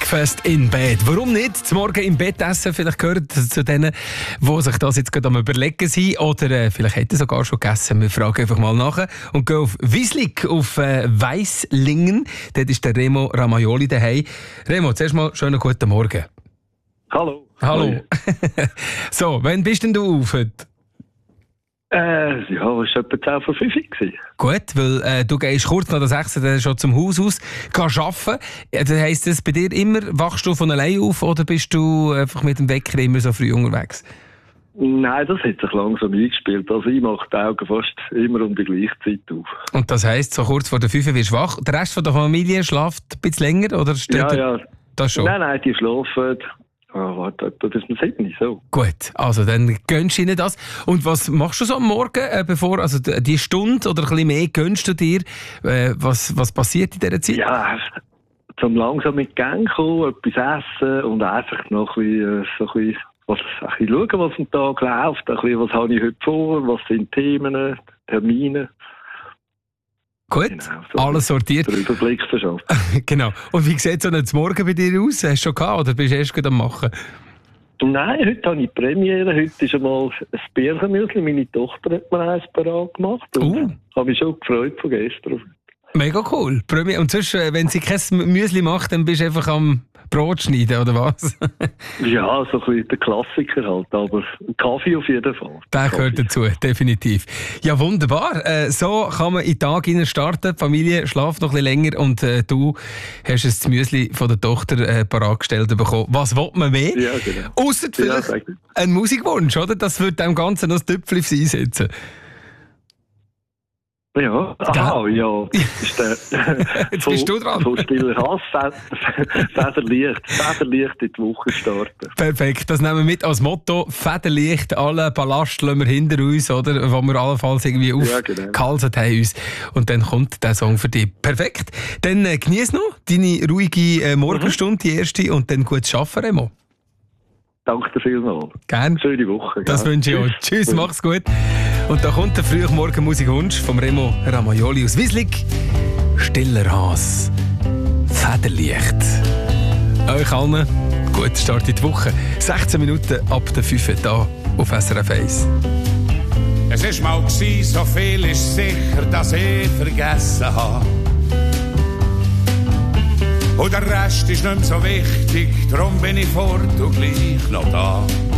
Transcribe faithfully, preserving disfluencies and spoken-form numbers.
Breakfast in Bed. Warum nicht? Zum Morgen im Bett essen. Vielleicht gehört zu denen, die sich das jetzt gerade am Überlegen sind. Oder äh, vielleicht hätten sie sogar schon gegessen. Wir fragen einfach mal nach und gehen auf Wieslig, auf äh, Weislingen. Dort ist der Remo Ramaioli daheim. Remo, zuerst mal schönen guten Morgen. Hallo. Hallo. So, wann bist denn du auf heute? Äh, ja, es war etwa zehn vor fünf. Gut, weil äh, du gehst kurz nach der sechs dann schon zum Haus aus, gehst arbeiten. Ja, das heisst das bei dir immer, wachst du von allein auf oder bist du einfach mit dem Wecker immer so früh unterwegs? Nein, das hat sich langsam eingespielt. Also ich mache die Augen fast immer um die gleiche Zeit auf. Und das heisst, so kurz vor der fünf wirst du wach. Der Rest von der Familie schläft ein bisschen länger? Oder ja, ja. Das schon? Nein, nein, die schlafen. Oh, warte, das ist mir nicht so. Gut, also dann gönnst du ihnen das. Und was machst du so am Morgen, äh, bevor, also die Stunde oder ein bisschen mehr gönnst du dir? Äh, was, was passiert in dieser Zeit? Ja, zum langsam mit Gang kommen, etwas essen und einfach noch ein bisschen, so ein bisschen, was, ein bisschen schauen, was am Tag läuft, ein bisschen, was habe ich heute vor, was sind Themen, Termine. Gut, genau, so alles sortiert. Den Überblick verschafft. Genau. Und wie sieht so ein Morgen bei dir aus? Hast du schon gehabt oder bist du erst gerade am Machen? Nein, heute habe ich Premiere. Heute ist einmal ein Bärchenmüsli. Meine Tochter hat mir eins parat gemacht. Und uh. habe mich schon gefreut von gestern. Mega cool. Und sonst, wenn sie kein Müsli macht, dann bist du einfach am Brot schneiden, oder was? Ja, so ein bisschen der Klassiker halt, aber Kaffee auf jeden Fall. Der gehört dazu, definitiv. Ja, wunderbar. Äh, so kann man in den Tag hinein starten. Die Familie schläft noch ein bisschen länger und äh, du hast das Müsli von der Tochter äh, parat gestellt bekommen. Was will man mehr? Ja, genau. Ausser vielleicht ja, ein Musikwunsch, oder? Das würde dem Ganzen noch ein Tüpfchen aufs Eis setzen. Ja, aha, ja. Ist der, Jetzt von, bist du dran. Von Stiller Hass, Federlicht, Federlicht in die Woche starten. Perfekt, das nehmen wir mit als Motto. Federlicht, alle Ballast lassen wir hinter uns, oder? Wo wir allenfalls irgendwie aufgehalten ja, genau. haben uns. Und dann kommt der Song für dich. Perfekt. Dann äh, genieß noch deine ruhige äh, Morgenstunde, die erste, und dann gutes Arbeiten, Remo. Danke dir vielmals. Gerne. Schöne Woche. Das gell? wünsche ich euch. Tschüss, mach's gut. Und da kommt der frühe Morgenmusikwunsch vom Remo Ramaioli aus Wieslig. Stiller Hass, Federlicht. Euch allen guten Start in die Woche. sechzehn Minuten ab der fünf hier auf S R F eins. Es war mal gewesen, so viel ist sicher, dass ich vergessen habe. Und der Rest ist nicht mehr so wichtig, darum bin ich fort und gleich noch da.